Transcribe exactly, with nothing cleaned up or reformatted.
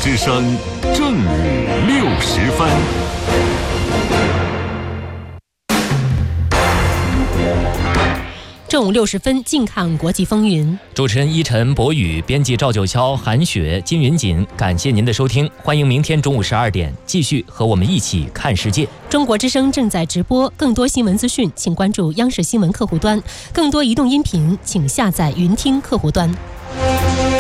之声正午六时分。 正午六十分，近看国际风云。 主持人依晨、博宇，编辑赵九霄、韩雪、金云锦。感谢您的收听，欢迎明天中午十二点继续和我们一起看世界。 中国之声正在直播，更多新闻资讯，请关注央视新闻客户端；更多移动音频，请下载云听客户端。